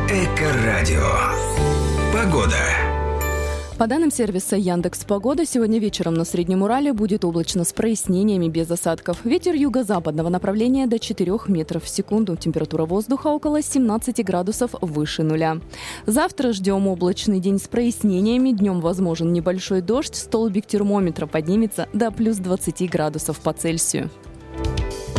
Эко-радио. Погода. По данным сервиса Яндекс.Погода, сегодня вечером на Среднем Урале будет облачно с прояснениями без осадков. Ветер юго-западного направления до 4 метров в секунду. Температура воздуха около 17 градусов выше нуля. Завтра ждем облачный день с прояснениями. Днем возможен небольшой дождь. Столбик термометра поднимется до плюс 20 градусов по Цельсию.